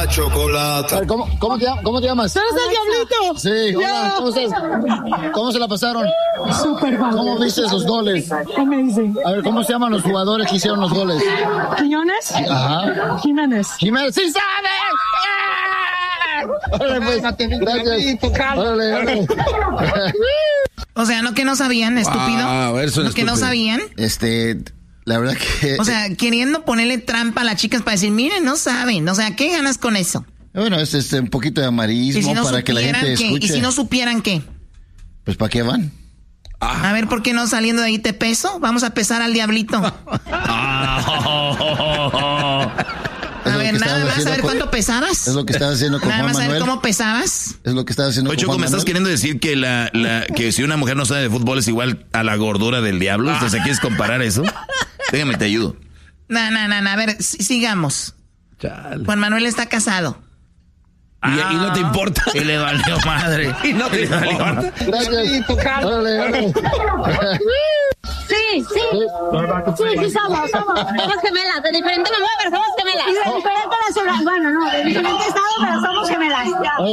chocolate. A ver, ¿cómo te llamas? ¿Eres el Diablito? Sí, hola, ¿cómo estás? ¿Cómo se la pasaron? Súper mal. ¿Cómo viste esos goles? Amazing. A ver, ¿cómo se llaman los jugadores que hicieron los goles? ¿Quiñones? Ajá. Jiménez. Jiménez, ¡sí sabe! Órale, pues, gracias. Órale. O sea, ¿no que no sabían, estúpido? Eso ¿No que no sabían? La verdad que... O sea, queriendo ponerle trampa a las chicas para decir, miren, no saben. O sea, ¿qué ganas con eso? Bueno, es un poquito de amarillismo si no para que la gente escuche. ¿Y si no supieran qué? Pues, ¿para qué van? A ver, ¿por qué no saliendo de ahí te peso? Vamos a pesar al Diablito. A ver, nada más, a ver cuánto pesabas. Es lo que estás haciendo con Juan Manuel. Nada más a ver cómo pesabas. Es lo que estás haciendo Oye, con Juan Choco, ¿me estás queriendo decir que que si una mujer no sabe de fútbol es igual a la gordura del diablo? Entonces, ¿quieres comparar eso? Déjame, te ayudo. No, a ver, sigamos. Chale. Juan Manuel está casado. ¿Y no te importa? Y le valió madre. ¿Y no te importa? Gracias. Órale. Sí, somos gemelas, de diferente mamá, pero somos gemelas. Y de diferente nacionalidad, bueno, no, de diferente estado, pero somos gemelas.